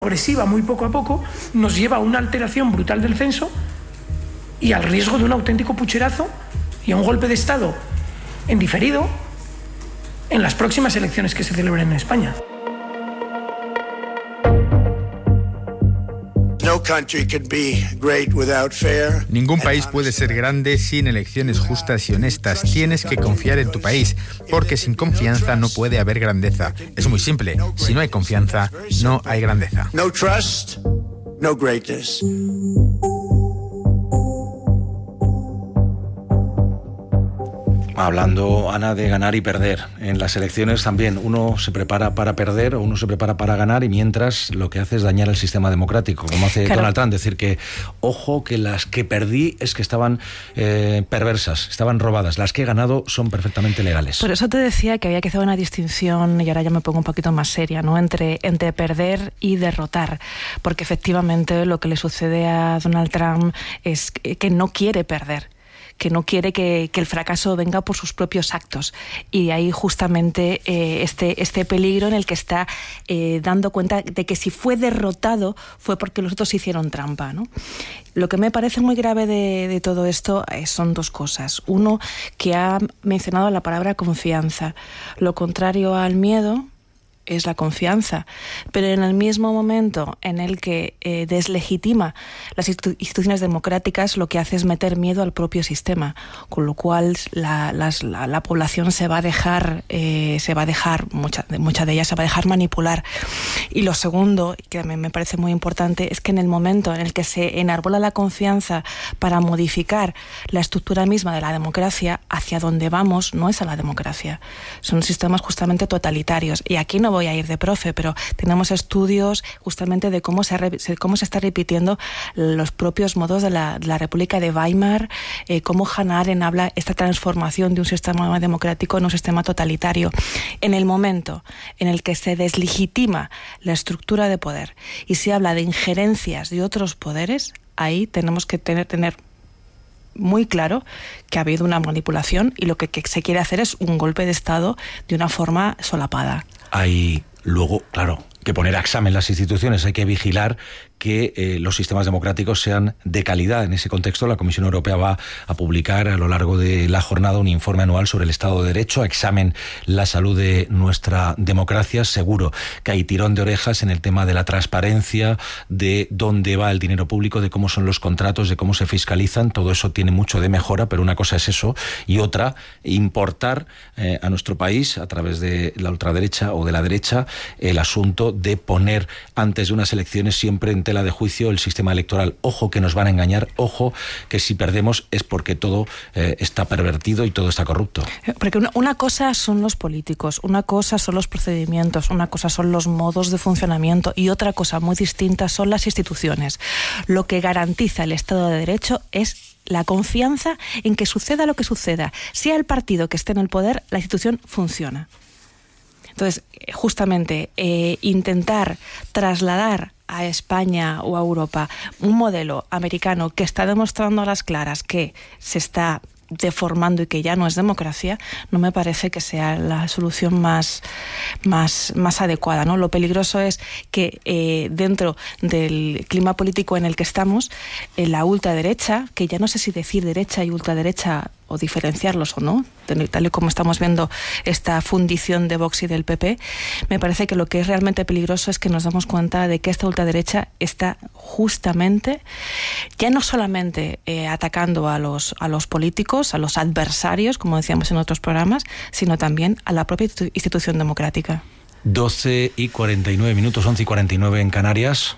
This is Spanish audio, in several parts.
progresiva, muy poco a poco, nos lleva a una alteración brutal del censo y al riesgo de un auténtico pucherazo y a un golpe de Estado en diferido en las próximas elecciones que se celebren en España. Ningún país puede ser grande sin elecciones justas y honestas. Tienes que confiar en tu país, porque sin confianza no puede haber grandeza. Es muy simple. Si no hay confianza, no hay grandeza. No trust, no greatness. Hablando, Ana, de ganar y perder. En las elecciones también uno se prepara para perder o uno se prepara para ganar, y mientras lo que hace es dañar el sistema democrático, como hace Donald Trump. Decir que, ojo, que las que perdí es que estaban perversas, estaban robadas. Las que he ganado son perfectamente legales. Por eso te decía que había que hacer una distinción, y ahora ya me pongo un poquito más seria, ¿no?, entre perder y derrotar. Porque efectivamente lo que le sucede a Donald Trump es que no quiere perder, que no quiere que el fracaso venga por sus propios actos. Y ahí justamente este peligro en el que está dando cuenta de que si fue derrotado fue porque los otros hicieron trampa, ¿no? Lo que me parece muy grave de todo esto son dos cosas. Uno, que ha mencionado la palabra confianza. Lo contrario al miedo es la confianza, pero en el mismo momento en el que deslegitima las instituciones democráticas, lo que hace es meter miedo al propio sistema, con lo cual la población se va a dejar mucha de ella se va a dejar manipular. Y lo segundo, que también me parece muy importante, es que en el momento en el que se enarbola la confianza para modificar la estructura misma de la democracia, hacia donde vamos no es a la democracia, son sistemas justamente totalitarios. Y aquí no voy a ir de profe, pero tenemos estudios justamente de cómo se está repitiendo los propios modos de la República de Weimar, cómo Hannah Arendt habla esta transformación de un sistema democrático en un sistema totalitario. En el momento en el que se deslegitima la estructura de poder y se habla de injerencias de otros poderes, ahí tenemos que tener muy claro que ha habido una manipulación, y lo que se quiere hacer es un golpe de Estado de una forma solapada. Hay luego, claro, que poner a examen las instituciones, hay que vigilar que los sistemas democráticos sean de calidad. En ese contexto, la Comisión Europea va a publicar a lo largo de la jornada un informe anual sobre el Estado de Derecho, examen la salud de nuestra democracia. Seguro que hay tirón de orejas en el tema de la transparencia, de dónde va el dinero público, de cómo son los contratos, de cómo se fiscalizan. Todo eso tiene mucho de mejora, pero una cosa es eso y otra, importar a nuestro país, a través de la ultraderecha o de la derecha, el asunto de poner antes de unas elecciones siempre en tela de juicio el sistema electoral. Ojo que nos van a engañar, ojo que si perdemos es porque todo está pervertido y todo está corrupto. Porque una cosa son los políticos, una cosa son los procedimientos, una cosa son los modos de funcionamiento, y otra cosa muy distinta son las instituciones. Lo que garantiza el Estado de Derecho es la confianza en que suceda lo que suceda, sea el partido que esté en el poder, la institución funciona. Entonces, justamente, intentar trasladar a España o a Europa un modelo americano que está demostrando a las claras que se está deformando y que ya no es democracia, no me parece que sea la solución más adecuada, ¿no? Lo peligroso es que dentro del clima político en el que estamos, la ultraderecha, que ya no sé si decir derecha y ultraderecha o diferenciarlos o no, tal y como estamos viendo esta fundición de Vox y del PP, me parece que lo que es realmente peligroso es que nos damos cuenta de que esta ultraderecha está justamente, ya no solamente atacando a los políticos, a los adversarios, como decíamos en otros programas, sino también a la propia institución democrática. 12:49, 11:49 en Canarias.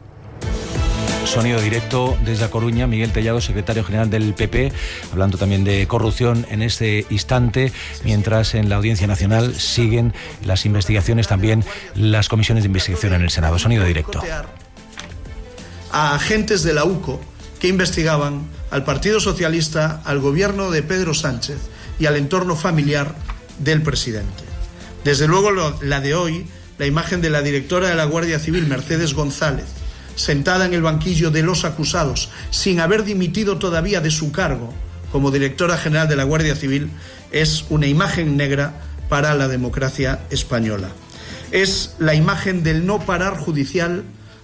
Sonido directo desde A Coruña, Miguel Tellado, secretario general del PP, hablando también de corrupción en este instante, mientras en la Audiencia Nacional siguen las investigaciones, también las comisiones de investigación en el Senado. Sonido directo. A agentes de la UCO que investigaban al Partido Socialista, al gobierno de Pedro Sánchez y al entorno familiar del presidente. Desde luego la de hoy, la imagen de la directora de la Guardia Civil, Mercedes González, sentada en el banquillo de los acusados, sin haber dimitido todavía de su cargo como directora general de la Guardia Civil, es una imagen negra para la democracia española. Es la imagen del no parar judicial